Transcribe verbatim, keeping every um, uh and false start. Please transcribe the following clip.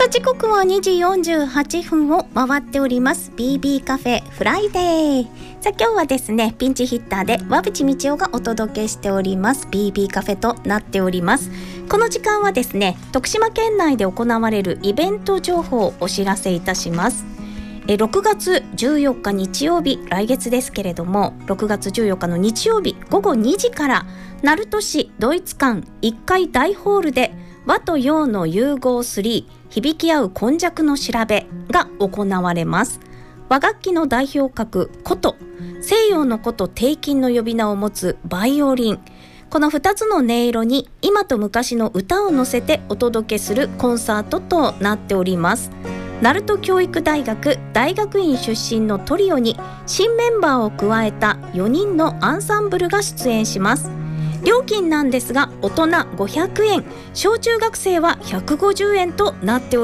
さあ時刻はにじよんじゅうはっぷんを回っております。 ビービー カフェフライデー。さあ今日はですね、ピンチヒッターで和渕道夫がお届けしております ビービー カフェとなっております。この時間はですね、徳島県内で行われるイベント情報をお知らせいたします。えろくがつじゅうよっか日曜日、来月ですけれども、ろくがつじゅうよっかの日曜日ごごにじから鳴門市ドイツ館いっかい大ホールで和と洋の融合スリー、響き合う今昔の調べが行われます。和楽器の代表格琴、西洋の琴低金の呼び名を持つバイオリン、このふたつの音色に今と昔の歌を乗せてお届けするコンサートとなっております。鳴門教育大学大学院出身のトリオに新メンバーを加えたよにんのアンサンブルが出演します。料金なんですが、大人ごひゃくえん、小中学生はひゃくごじゅうえんとなっております。